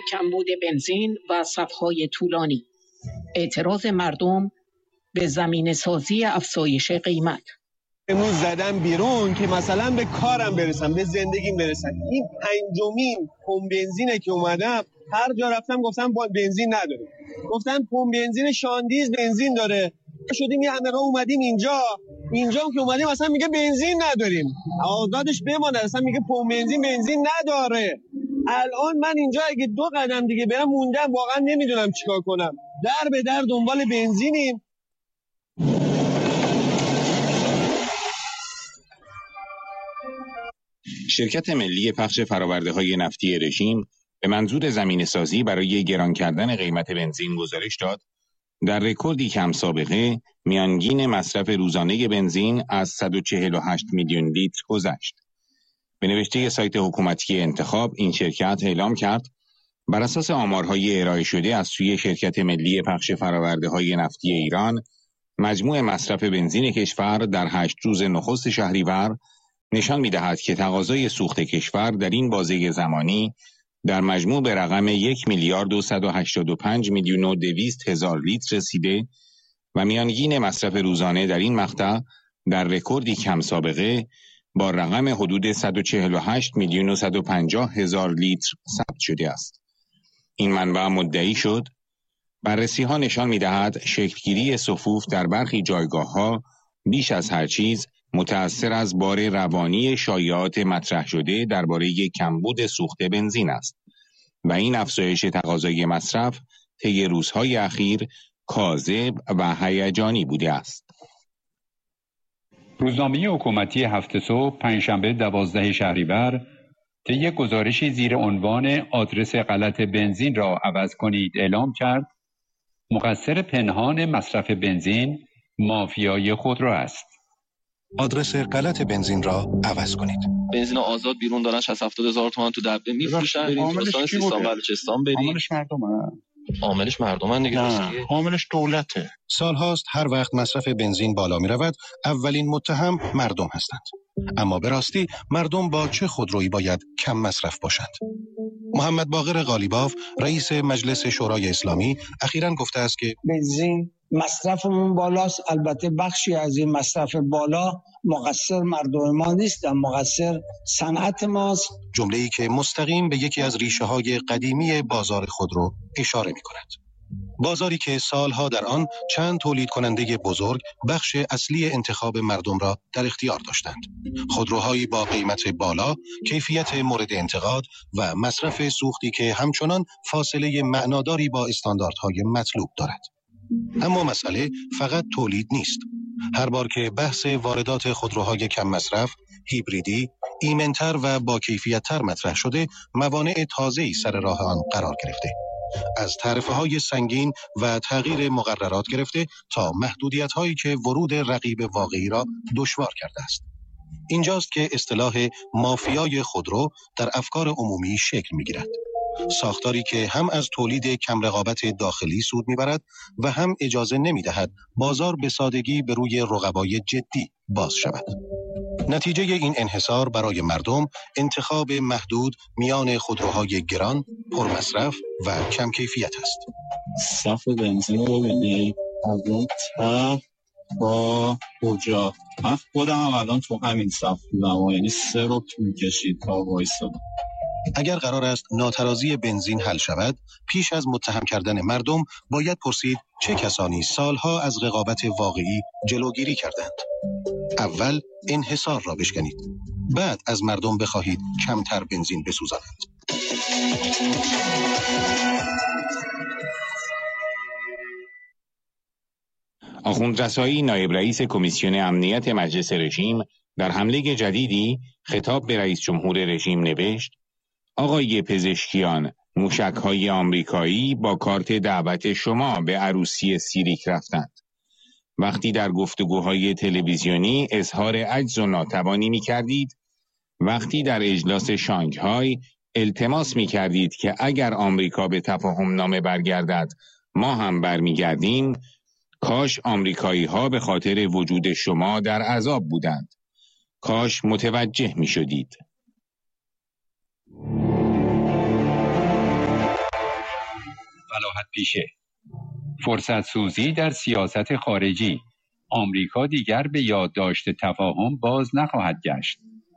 کمبود بنزین و صف‌های طولانی. اعتراض مردم به زمینه سازی افزایش قیمت. امروز زدم بیرون که مثلا به کارم برسم، به زندگیم برسم. این پنجمین پمپ بنزینه که اومدم، هر جا رفتم گفتم با بنزین نداره. گفتم پمپ بنزین شاندیز بنزین داره. شدیم یه همه راه اومدیم اینجا هم که اومدیم اصلا میگه بنزین نداریم. آزادش بمانه، اصلا میگه پمپ بنزین نداره. الان من اینجا اگه 2 قدم دیگه برم موندم، واقعا نمیدونم چیکار کنم. در به در دنبال بنزینیم. شرکت ملی پخش فرآورده‌های نفتی رژیم به منظور زمینه‌سازی برای گران کردن قیمت بنزین گزارش داد در رکوردی کم سابقه میانگین مصرف روزانه بنزین از 148 میلیون لیتر گذشت. به نوشته سایت حکومتی انتخاب، این شرکت اعلام کرد بر اساس آمارهای ارائه شده از سوی شرکت ملی پخش فرآورده‌های نفتی ایران، مجموع مصرف بنزین کشور در 8 روز نخست شهریور نشان می‌دهد که تقاضای سوخت کشور در این بازه زمانی در مجموع به رقم 1,185,200,000 لیتر رسیده و میانگین مصرف روزانه در این مقطع در رکوردی کم سابقه با رقم حدود 148,150,000 لیتر ثبت شده است. این منبع مدعی شد بررسی‌ها نشان می‌دهد شکلگیری صفوف در برخی جایگاه‌ها بیش از هر چیز متأثر از بار روانی شایعات مطرح شده درباره کمبود سوخت بنزین است و این افزایش تقاضای مصرف طی روزهای اخیر کاذب و هیجانی بوده است. روزنامه حکومتی هفته صبح پنجشنبه 12 شهریور طی گزارشی زیر عنوان آدرس غلط بنزین را عوض کنید اعلام کرد مقصر پنهان مصرف بنزین مافیای خودرو است. آدرس غلط بنزین را عوض کنید. بنزین آزاد بیرون دارن 60-70 هزار تومان تو دبه میفروشن. بریم تو سیستان بلوچستان بریم. عاملش مردمه. عاملش مردمن دیگه. نه، عاملش دولته. سالهاست هر وقت مصرف بنزین بالا می رود اولین متهم مردم هستند. اما به راستی مردم با چه خودرویی باید کم مصرف باشند؟ محمد باقر قالیباف رئیس مجلس شورای اسلامی اخیراً گفته است که بنزین مصرفمون بالاست. البته بخشی از این مصرف بالا مقصر مردم ما نیستن، مقصر صنعت ماست. جمله‌ای که مستقیم به یکی از ریشه‌های قدیمی بازار خودرو اشاره می‌کند. بازاری که سالها در آن چند تولید کننده بزرگ بخش اصلی انتخاب مردم را در اختیار داشتند. خودروهایی با قیمت بالا، کیفیت مورد انتقاد و مصرف سوختی که همچنان فاصله معناداری با استانداردهای مطلوب دارد. اما مسئله فقط تولید نیست. هر بار که بحث واردات خودروهای کم مصرف، هیبریدی، ایمن‌تر و با کیفیت‌تر مطرح شده، موانع تازه‌ای سر راه آن قرار گرفته. از تعرفه‌های سنگین و تغییر مقررات گرفته تا محدودیت‌هایی که ورود رقیب واقعی را دشوار کرده است. اینجاست که اصطلاح مافیای خودرو در افکار عمومی شکل می‌گیرد. ساختاری که هم از تولید کم رقابت داخلی سود می‌برد و هم اجازه نمی‌دهد بازار به سادگی به روی رقبای جدی باز شود. نتیجه این انحصار برای مردم انتخاب محدود میان خودروهای گران، پرمصرف و کم کیفیت است. صف بنزین رو ببینید از اون طرف با کجا. من خودم هم الان تو همین صف بودم، یعنی 3 رو طول کشید تا وایسادم. اگر قرار است ناترازی بنزین حل شود، پیش از متهم کردن مردم باید پرسید چه کسانی سالها از رقابت واقعی جلوگیری کردند. اول انحصار را بشکنید، بعد از مردم بخواهید کمتر بنزین بسوزانند. آخوند رسایی نایب رئیس کمیسیون امنیت مجلس رژیم در حمله جدیدی خطاب به رئیس جمهور رژیم نوشت: آقای پزشکیان، موشک‌های آمریکایی با کارت دعوت شما به عروسی سیریک رفتند. وقتی در گفتگوهای تلویزیونی اظهار عجز و ناتوانی می‌کردید، وقتی در اجلاس شانگهای التماس می‌کردید که اگر آمریکا به تفاهم نامه برگردد ما هم برمیگردیم، کاش آمریکایی‌ها به خاطر وجود شما در عذاب بودند. کاش متوجه می‌شدید. ولاحت پیشه. فرصت سوزی در سیاست خارجی. آمریکا دیگر به یادداشت تفاهم باز نخواهد گشت.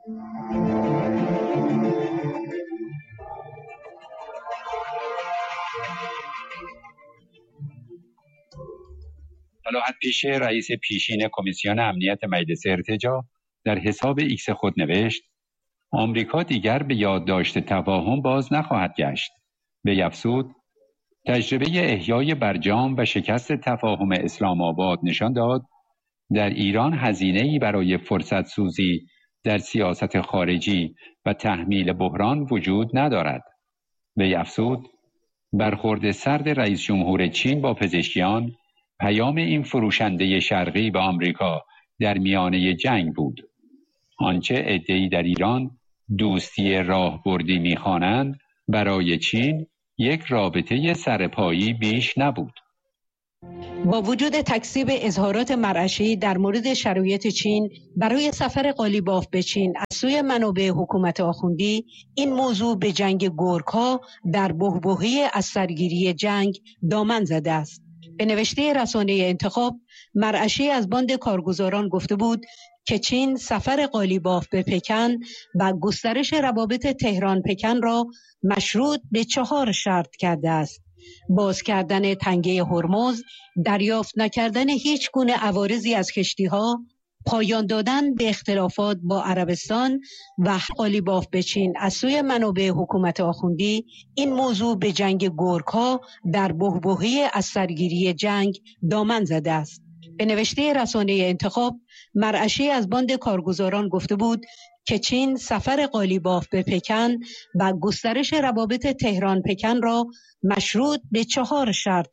ولاحت پیشه رئیس پیشین کمیسیون امنیت مجلس ارتجاع در حساب ایکس خود نوشت: آمریکا دیگر به یادداشت تفاهم باز نخواهد گشت. وی افزود: تجربه احیای برجام و شکست تفاهم اسلام آباد نشان داد در ایران هزینه‌ای برای فرصت سوزی در سیاست خارجی و تحمیل بحران وجود ندارد. وی افزود: برخورد سرد رئیس جمهور چین با پزشکیان پیام این فروشنده شرقی به آمریکا در میانه جنگ بود. آنچه عده‌ای در ایران دوستی راهبردی می‌خوانند برای چین یک رابطه سرپایی بیش نبود. با وجود تکذیب اظهارات مرعشی در مورد شرایط چین برای سفر قالیباف به چین از سوی منابع حکومت آخوندی، این موضوع به جنگ گورکا در بحبوحه از سرگیری جنگ دامن زده است. به نوشته رسانه انتخاب، مرعشی از باند کارگزاران گفته بود که چین سفر قالیباف به پکن و گسترش روابط تهران پکن را مشروط به 4 شرط کرده است: باز کردن تنگه هرمز، دریافت نکردن هیچ گونه عوارضی از کشتی‌ها، پایان دادن به اختلافات با عربستان و قالیباف به چین از سوی منابع حکومت آخوندی. این موضوع به جنگ گورکا در بحبوحه از سرگیری جنگ دامن زده است. به نوشته رسانه انتخاب، مرعشی از باند کارگزاران گفته بود که چین سفر قالیباف به پکن و گسترش روابط تهران پکن را مشروط به 4 شرط